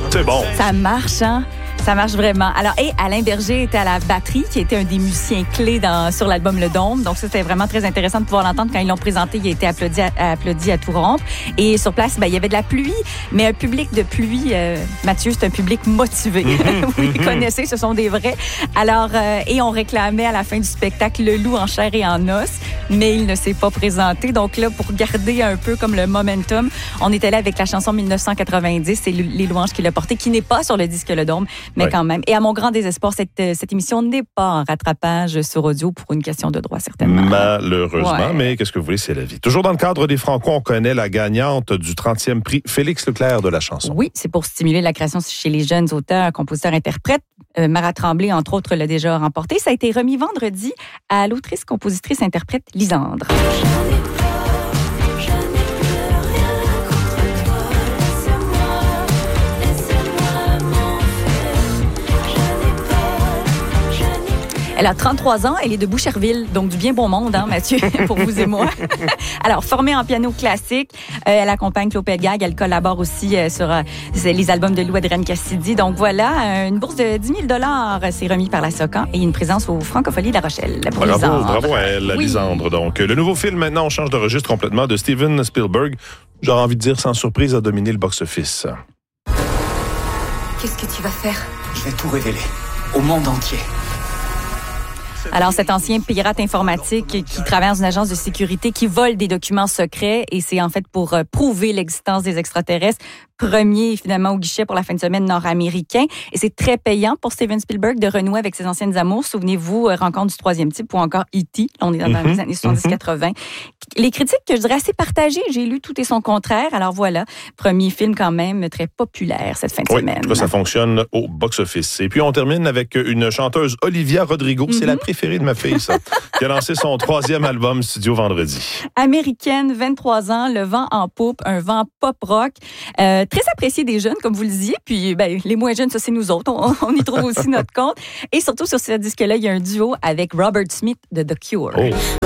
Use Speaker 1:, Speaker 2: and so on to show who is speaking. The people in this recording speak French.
Speaker 1: C'est bon.
Speaker 2: Ça marche, hein? Ça marche vraiment. Alors, et Alain Berger était à la batterie, qui était un des musiciens clés sur l'album Le Dôme. Donc, ça, c'était vraiment très intéressant de pouvoir l'entendre. Quand ils l'ont présenté, il a été applaudi à tout rompre. Et sur place, il y avait de la pluie, mais un public de pluie, Mathieu, c'est un public motivé. Vous les connaissez, ce sont des vrais. Alors, et on réclamait à la fin du spectacle le loup en chair et en os, mais il ne s'est pas présenté. Donc là, pour garder un peu comme le momentum, on est allé avec la chanson 1990, c'est Les Louanges qui l'a porté, qui n'est pas sur le disque Le Dôme, mais quand même. Et à mon grand désespoir, cette émission n'est pas en rattrapage sur audio pour une question de droit, certainement.
Speaker 1: Malheureusement, mais qu'est-ce que vous voulez, c'est la vie. Toujours dans le cadre des Franco, on connaît la gagnante du 30e prix Félix Leclerc de la chanson.
Speaker 2: Oui, c'est pour stimuler la création chez les jeunes auteurs, compositeurs, interprètes. Mara Tremblay, entre autres, l'a déjà remporté. Ça a été remis vendredi à l'autrice, compositrice, interprète Lisandre. Elle a 33 ans, elle est de Boucherville, donc du bien bon monde, hein, Mathieu, pour vous et moi. Alors, formée en piano classique, elle accompagne Claude Pelgag, elle collabore aussi sur les albums de Lou Adrienne-Cassidy. Donc voilà, une bourse de 10 000 $, c'est remis par la SOCAN et une présence au Francophonie de La Rochelle.
Speaker 1: Bravo à elle, Lisandre. Donc, le nouveau film, maintenant, on change de registre complètement, de Steven Spielberg. J'aurais envie de dire, sans surprise, a dominé le box-office.
Speaker 3: Qu'est-ce que tu vas faire? Je vais tout révéler, au monde entier.
Speaker 2: Alors, cet ancien pirate informatique qui travaille dans une agence de sécurité, qui vole des documents secrets, et c'est en fait pour prouver l'existence des extraterrestres. Premier, finalement, au guichet pour la fin de semaine nord-américain. Et c'est très payant pour Steven Spielberg de renouer avec ses anciennes amours. Souvenez-vous, Rencontre du troisième type ou encore E.T. On est dans les années 70-80. Les critiques, que je dirais, assez partagées. J'ai lu Tout et son contraire. Alors voilà, premier film quand même très populaire cette fin de semaine.
Speaker 1: En tout cas, ça fonctionne au box-office. Et puis, on termine avec une chanteuse, Olivia Rodrigo. C'est la préférée de ma fille, ça. Qui a lancé son 3e album studio vendredi.
Speaker 2: Américaine, 23 ans, le vent en poupe, un vent pop-rock. Très apprécié des jeunes, comme vous le disiez. Puis, les moins jeunes, ça, c'est nous autres. On y trouve aussi notre compte. Et surtout, sur ce disque-là, il y a un duo avec Robert Smith de The Cure.
Speaker 1: Oh.